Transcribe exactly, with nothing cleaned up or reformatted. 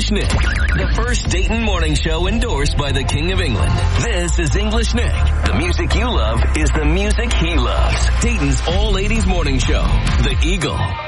English Nick, the first Dayton morning show endorsed by the King of England. This is English Nick. The music you love is the music he loves. Dayton's all-ladies morning show, The Eagle.